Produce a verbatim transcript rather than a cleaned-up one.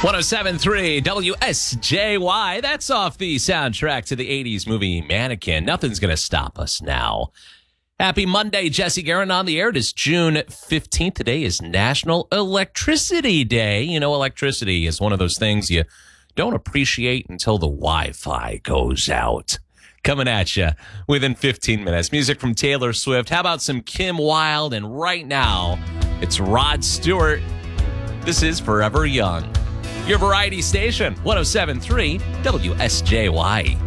one oh seven point three W S J Y. That's off the soundtrack to the eighties movie Mannequin. Nothing's going to stop us now. Happy Monday, Jesse Guerin on the air. It is June fifteenth. Today is National Electricity Day. You know, electricity is one of those things you don't appreciate until the Wi-Fi goes out. Coming at you within fifteen minutes. Music from Taylor Swift. How about some Kim Wilde? And right now, it's Rod Stewart. This is Forever Young. Your variety station, one oh seven point three W S J Y.